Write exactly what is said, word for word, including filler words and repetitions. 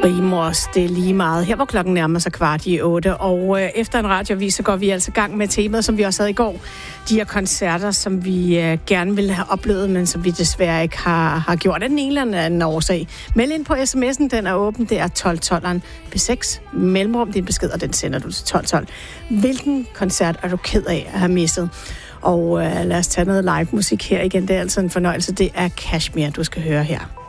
Primos, det er lige meget. Her var klokken nærmer sig kvart i otte, og øh, efter en radioavis, så går vi altså i gang med temaet, som vi også havde i går. De her koncerter, som vi øh, gerne ville have oplevet, men som vi desværre ikke har, har gjort af den ene eller anden årsag. Meld ind på sms'en, den er åben, det er tolv tolv P seks. Mellemrum, din besked, og den sender du til tolv tolv. Hvilken koncert er du ked af at have mistet? Og øh, lad os tage noget live musik her igen, det er altså en fornøjelse. Det er Kashmir, du skal høre her.